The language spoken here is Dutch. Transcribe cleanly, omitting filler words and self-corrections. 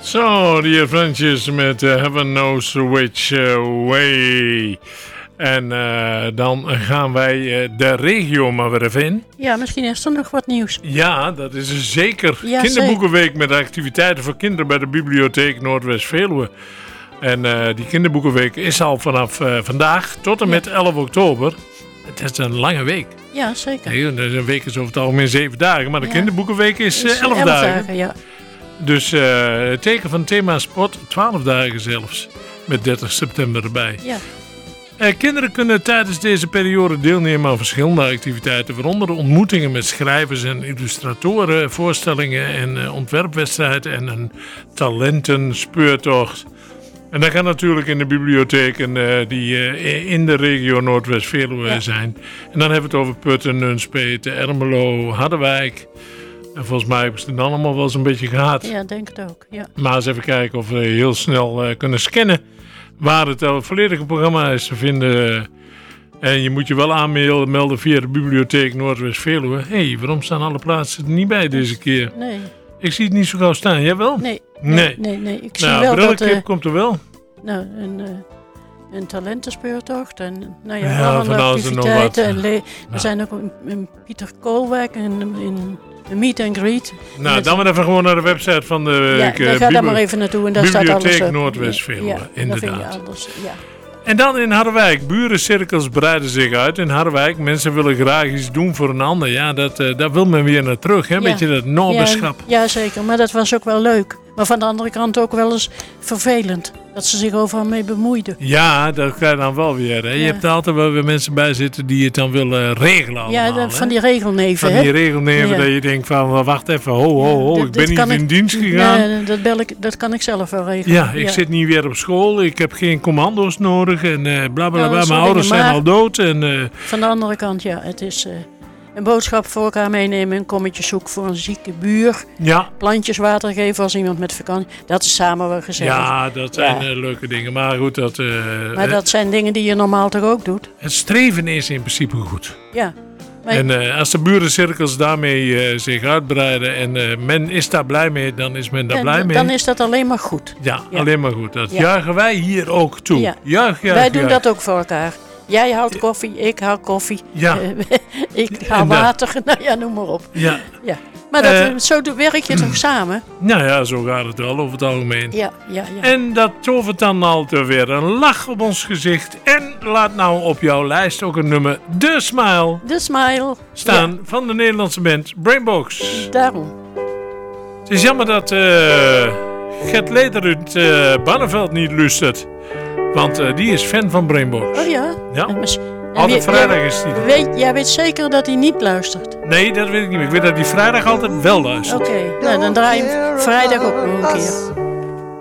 Zo, die vriendjes met Heaven Knows Which Way. En dan gaan wij de regio maar weer even in. Ja, misschien is er nog wat nieuws. Ja, dat is er zeker. Ja, Kinderboekenweek met activiteiten voor kinderen bij de Bibliotheek Noordwest-Veluwe. En die kinderboekenweek is al vanaf vandaag tot en met 11 oktober. Het is een lange week. Ja, zeker. Nee, een week is over het algemeen 7 dagen, maar de kinderboekenweek is 11 dagen. Ja. Dus het teken van het thema sport 12 dagen zelfs. Met 30 september erbij. Ja. Kinderen kunnen tijdens deze periode deelnemen aan verschillende activiteiten. Waaronder ontmoetingen met schrijvers en illustratoren, voorstellingen en ontwerpwedstrijden en een talentenspeurtocht. En dat gaat natuurlijk in de bibliotheken die in de regio Noordwest-Veluwe zijn. En dan hebben we het over Putten, Nunspeet, Ermelo, Harderwijk. En volgens mij hebben ze het dan allemaal wel eens een beetje gehad. Ja, denk het ook. Ja. Maar eens even kijken of we heel snel kunnen scannen waar het volledige programma is te vinden. En je moet je wel aanmelden via de bibliotheek Noordwest-Veluwe. Hé, waarom staan alle plaatsen er niet bij deze keer? Nee. Ik zie het niet zo gauw staan. Jij wel? Nee. Ik zie nou, wel Brillekip komt er wel. Nou, een talentenspeurtocht en Ja, allerlei activiteiten. En Ja. er zijn ook een Pieter Koolwijk en een meet and greet. Nou, dan maar even gewoon naar de website van de daar ga daar maar even naartoe en daar staat alles Bibliotheek op. Noordwest-Veluwe, inderdaad. Dat vind je anders, ja. En dan in Harderwijk. Burencirkels breiden zich uit in Harderwijk. Mensen willen graag iets doen voor een ander. Ja, daar wil men weer naar terug. Hè? Beetje dat noberschap. Ja, zeker. Maar dat was ook wel leuk. Maar van de andere kant ook wel eens vervelend. Dat ze zich overal mee bemoeiden. Ja, dat krijg je dan wel weer. Hè? Je hebt er altijd wel weer mensen bij zitten die het dan willen regelen allemaal. Ja, van die regelneven. Van die regelneven dat je denkt van wacht even, ho, ik ben niet in dienst gegaan. Nee, dat kan ik zelf wel regelen. Ja, ik zit niet weer op school, ik heb geen commando's nodig en blablabla. Mijn ouders zijn al dood. En, van de andere kant, ja, het is een boodschap voor elkaar meenemen, een kommetje zoek voor een zieke buur. Ja. Plantjes water geven als iemand met vakantie. Dat is samen wel gezellig. Ja, dat zijn leuke dingen. Maar goed, maar dat zijn dingen die je normaal toch ook doet? Het streven is in principe goed. Ja. En als de burencirkels daarmee zich uitbreiden en men is daar blij mee, dan is men daar blij mee. Dan is dat alleen maar goed. Ja, alleen maar goed. Dat juichen wij hier ook toe. Ja. Juich. Wij doen dat ook voor elkaar. Jij haalt koffie, ik haal koffie. Ja. Ik haal water. Nou ja, noem maar op. Ja. Maar zo werk je toch samen? Nou ja, zo gaat het wel over het algemeen. Ja. En dat tovert dan altijd weer een lach op ons gezicht. En laat nou op jouw lijst ook een nummer, The Smile, staan van de Nederlandse band Brainbox. Daarom. Het is jammer dat Gert Lederud Barneveld niet luistert. Want die is fan van Brainbox. Oh ja? Ja. Altijd vrijdag is die. Jij weet zeker dat hij niet luistert? Nee, dat weet ik niet meer. Ik weet dat hij vrijdag altijd wel luistert. Oké, nou dan draai je hem vrijdag ook nog een keer.